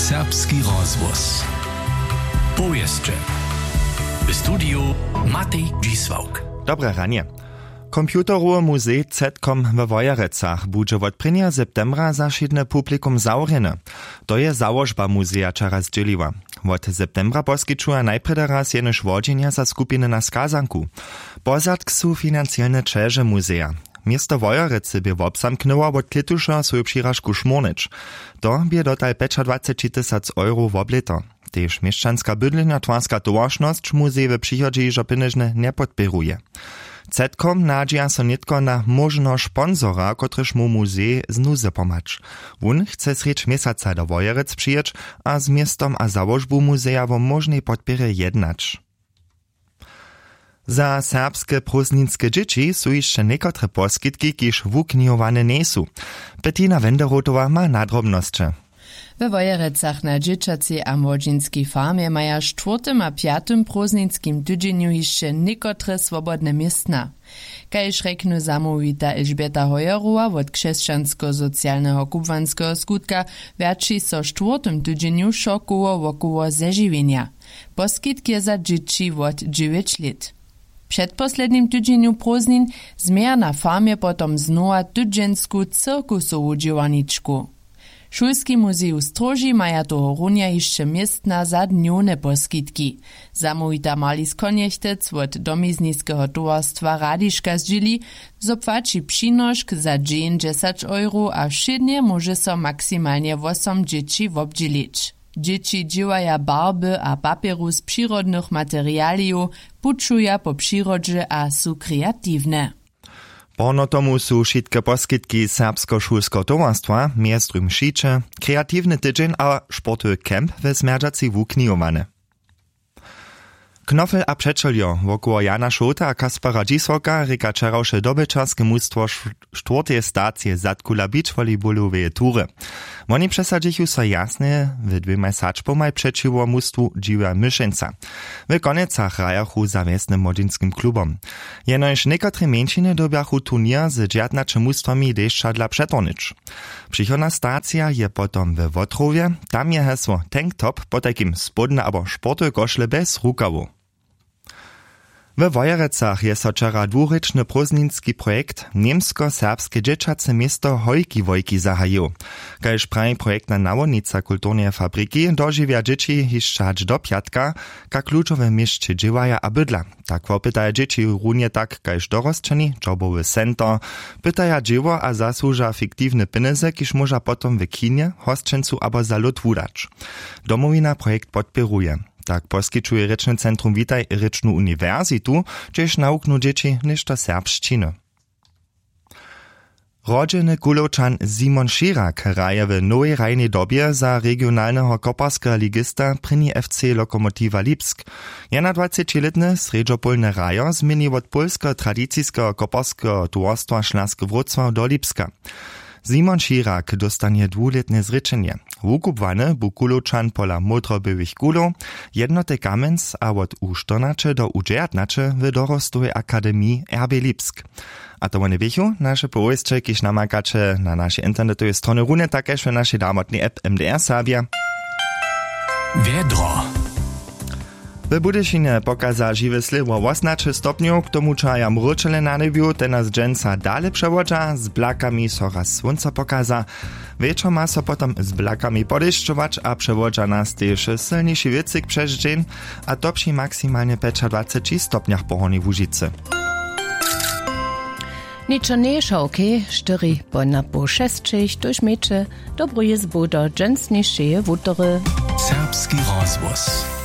Serbski rozhłos. Powieszcze. W studiu Matej Dzisłauk. Dobre ranie. Komputerowy muzej Zetkom we Wojerecach bude od 1. septembra zašidne publikum zaurjene. To je założba muzeja čaraz dzieliła. Od septembra poskyčuje najprede raz jenož wodzenia za skupiny na skazanku. Pozadk su financialne čeže muzeja. Miesto Wojerecy by obsamknęło od kletusza swoją przyrażku Szmornicz. To by dotal 25 000 euro w obleto. Tež mieszczanska bydleniotwarska towarszność muzej w przychodzie iżo pieniężne nie podpieruje. Zetkom nadzieja so nitko na možno sponsora, kotryż mu muzej z nuzy pomacz. Wun chce srecz miesaca do Wojerec przyjeć, a z miestom a założbu muzeja wo możnej podpierze jednacz. Za serbskie prózdninske dzieci su jeszcze niekotre poskitki, kiż wuknijowane nie su. Bettina Wenderotowa ma nadrobnosće. We Wojerecach na dzieciacej a młodzieńskiej farmie maja 4. a 5. prózdninskim tydzieniu jeszcze niekotre swobodne miestna. Kajż reknu zamówita Elżbieta Hojerowa od krzeszczansko-socjalnego kubwanskiego skutka wiaczy so 4. tydzieniu szokowo wokoło zeżywienia. Poskitki za dzieci od 9 lat. Przed poslednim tydzieniu prózdnin zmija na farmie potom znowa tydziensku cirkusową działaniczku. Šulski muzej Stroži maja toho runja jeszcze miestna za dniowne poskitki. Zamówita Marlis Koniechtec od domizniskiego towarstwa Radiška zdźili, zopłaci przynoszk za dzień 10 euro, a wszednie może so maksymalnie 8 dzieci wobdzielić. Dzieci dziewaja barby a papieru z przyrodnych materialiów, puczuja po przyrodzie a su kreatywne. Porno tomu su šitke poskitki Serbsko-šulsko towarstwa, miestrym šiče, kreatywny tydzień a sportowy kemp we Smerdżaci wuknijowane. Knofel a przeczeljo wokoło Jana Šota a Kaspara Dzisłauka reka čerawsze dobyczarskie mustwo 4. stacje Zatkula beach volleybalowej tury. Oni przesadzichu so jasne w 2 sačpomaj przeciwo mustwu Dziwa Myšenca. W konecach rajachu za miestnym młodzieńskim klubom. Jenoż niekotre mieńczyny dobiachu turnier z 19 mustwami deszcza dla przetornicz. Przychodna stacja je potom w Wotrowie, tam je hesło tank top po takim spodne abo sportowe koszle bez rukawu. We Wojerecach je so čera dwurečny prózdninski projekt Niemsko-serbskie dzieciace miesto Hojki-Wojki zahajił. Kajż pravi projektna nawodnica kulturnej fabryki dożywia dzieci hiszczać do piatka, ka kluczowe mieście dziewaja a bydla. Tak popytaja dzieci runie tak kajż dorosczeni, jobowy center, pytaja dziewo a zasłuża fiktywne pieniądze, kiż może potom w kinie, hostčencu abo za lud wudać. Domowina projekt podpieruje. Tak poskyčuje Rečne centrum Witaj Rečnu uniwersytu, gdzieś nauknu dzieci niżto serbszczyny. Rodziny Kulowczan Simon Schirak raje w nowej rajnej dobie za regionalnego koparskiego ligista pryni FC Lokomotiva Lipsk. Jena 20-letny sredżopolny rajo zmienił od polskiego tradycyjskiego koparskiego towarstwa Śląski Wrocław do Lipska. Simon Schirak dostanie 2-letne zrečenje. Wukubwane bu Kulowczan pola modrobywych kulów, jednoty kamens a od U14 do U19 w dorostowej akademii RB Lipsk. A to one wichu, nasze połyscze, kiż namakacze na naszej internetowej stronie runie takeż w naszej damotnej app MDR Serbia. Wiedro. W Budyšinie pokaza žiwe sliwo 18 stopniów, k tomu czaja mručele na nebiu, ten nas dżęca dale przewodza, z blakami so raz słońca pokaza. Wieczor ma so potom z blakami podeszczować, a przewodza nas też silniejszy wiecyk przez dzień, a to przy maksymalnie 25 stopniach pochornej w Łužicy. Niczo nie szałkie, 4 bona po 6 durch mecze, dobro jest bodo dżęcniejsze wutory. Serbski rozhłos.